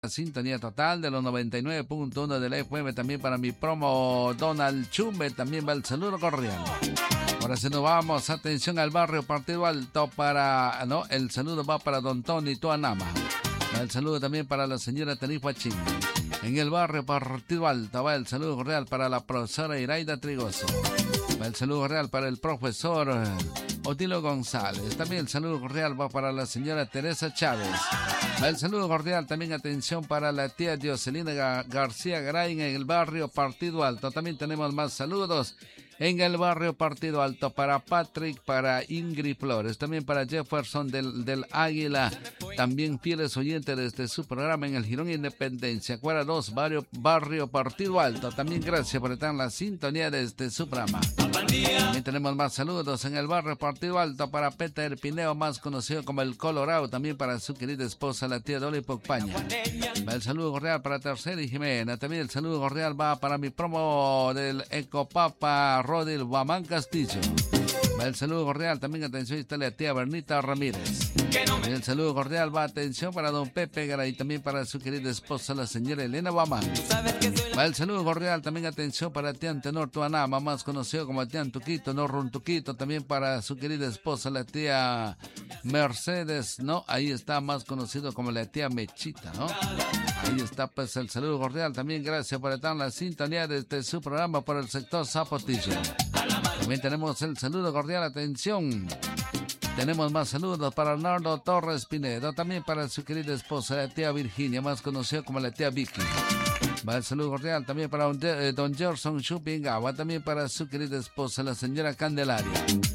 La sintonía total de los 99.1 de la FM, también para mi promo Donald Chumbe, también va el saludo cordial. Ahora sí nos vamos, atención al barrio Partido Alto el saludo va para Don Tony Tuanama. El saludo también para la señora Tarifa Ching. En el barrio Partido Alto va el saludo cordial para la profesora Iraida Trigoso. Va el saludo cordial para el profesor Otilo González. También el saludo cordial va para la señora Teresa Chávez. El saludo cordial, también atención para la tía Dioselina García Garay en el barrio Partido Alto. También tenemos más saludos en el barrio Partido Alto para Patrick, para Ingrid Flores, también para Jefferson del Águila, también fieles oyentes desde su programa en el Jirón Independencia, Cuadra 2, barrio Partido Alto. También gracias por estar en la sintonía desde su programa. También tenemos más saludos en el barrio Partido Alto para Peter Pineo, más conocido como el Colorado, también para su querida esposa, la tía Dolly Pocpaña. El saludo cordial para Tercera y Jimena. También el saludo cordial va para mi promo del Ecopapa Rodil Guamán Castillo. El saludo cordial, también atención, está la tía Bernita Ramírez. El saludo cordial va atención para don Pepe Garay y también para su querida esposa, la señora Elena Guamán. El saludo cordial, también atención para Tian Tenor Tuanama, más conocido como Tian Tuquito, no Runtuquito, también para su querida esposa, la tía Mercedes, ¿no? Ahí está, más conocido como la tía Mechita, ¿no? Ahí está, pues, el saludo cordial. También gracias por estar en la sintonía desde su programa por el sector Zapotillo. También tenemos el saludo cordial, atención. Tenemos más saludos para Arnaldo Torres Pinedo, también para su querida esposa, la tía Virginia, más conocida como la tía Vicky. Va el saludo cordial también para don Gerson Chupingawa, también para su querida esposa, la señora Candelaria.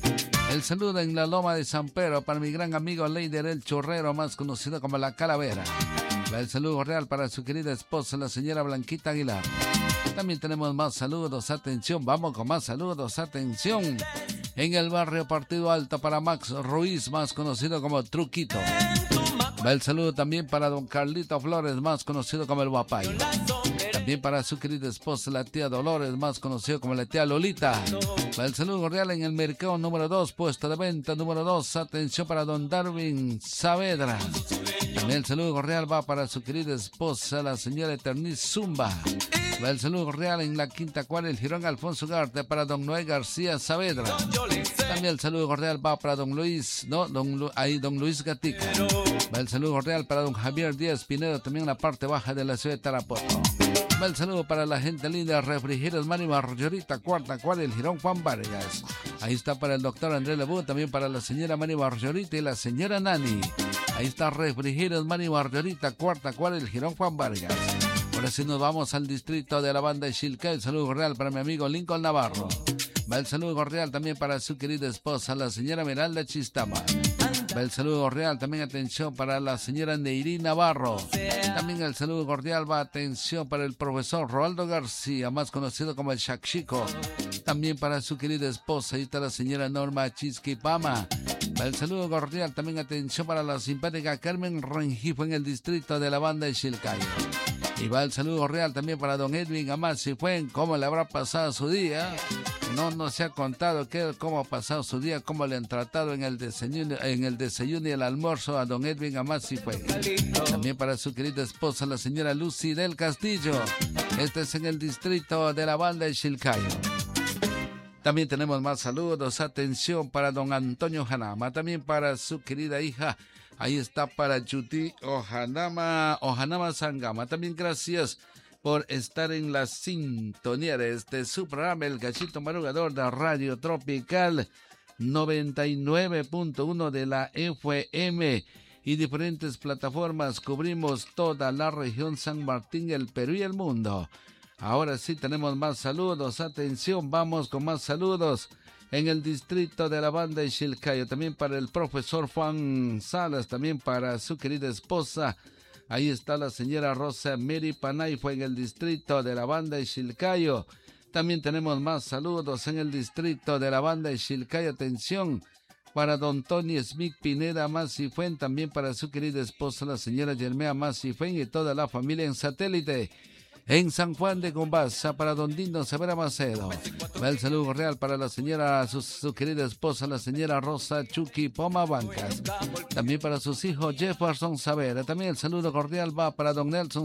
El saludo en la Loma de San Pedro para mi gran amigo Leider el Chorrero, más conocido como la Calavera. Va el saludo cordial para su querida esposa, la señora Blanquita Aguilar. También tenemos más saludos, atención, vamos con más saludos, atención. En el barrio Partido Alto para Max Ruiz, más conocido como Truquito. Va el saludo también para don Carlito Flores, más conocido como el Guapayo. También para su querida esposa, la tía Dolores, más conocido como la tía Lolita. Va el saludo cordial en el mercado número 2, puesto de venta número 2. Atención para don Darwin Saavedra. También el saludo cordial va para su querida esposa, la señora Eterniz Zumba. Va el saludo cordial en la quinta cuadra, el Jirón Alfonso Garte, para don Noé García Saavedra. También el saludo cordial va para don Luis, don Luis Gatica. Va el saludo cordial para don Javier Díaz Pinedo, también en la parte baja de la ciudad de Tarapoto. Va el saludo para la gente linda, Refrigerios Mani Marjorita, cuarta cuadra, el Jirón Juan Vargas. Ahí está para el doctor Andrés Lebú, también para la señora Mani Marjorita y la señora Nani. Ahí está Refrigerios Mani Marjorita, cuarta cuadra, el Jirón Juan Vargas. Ahora sí nos vamos al distrito de la banda de Chilca. El saludo cordial para mi amigo Lincoln Navarro. Va el saludo cordial también para su querida esposa, la señora Meralda Chistama. Va el saludo cordial también, atención, para la señora Neyri Navarro. También el saludo cordial va, atención, para el profesor Roaldo García, más conocido como el Shakshiko. También para su querida esposa, ahí está la señora Norma Chisquipama. Va el saludo cordial también, atención, para la simpática Carmen Rengifo en el distrito de la banda de Chilcayo. Y va el saludo real también para don Edwin Amasi Fuen. ¿Cómo le habrá pasado su día? No se ha contado cómo ha pasado su día, cómo le han tratado en el desayuno y el almuerzo a don Edwin Amasi Fuen. También para su querida esposa, la señora Lucy del Castillo. Este es en el distrito de la banda de Chilcayo. También tenemos más saludos. Atención para don Antonio Janama. También para su querida hija. Ahí está para Yuti Ojanama Sangama. También gracias por estar en la sintonía de su programa, El Gallito Madrugador de Radio Tropical 99.1 de la FM y diferentes plataformas. Cubrimos toda la región San Martín, el Perú y el mundo. Ahora sí tenemos más saludos. Atención, vamos con más saludos. En el distrito de la banda de Chilcayo, también para el profesor Juan Salas, también para su querida esposa. Ahí está la señora Rosa Mary Panay, fue en el distrito de la banda de Chilcayo. También tenemos más saludos en el distrito de la banda de Chilcayo. Atención para don Tony Smith Pineda Masifuen, también para su querida esposa, la señora Yermea Masifuen y toda la familia en satélite. En San Juan de Combasa para don Dino Severa Macedo. Va el saludo cordial para la señora, su querida esposa, la señora Rosa Chucky Poma Bancas. También para sus hijos Jefferson Savera. También el saludo cordial va para don Nelson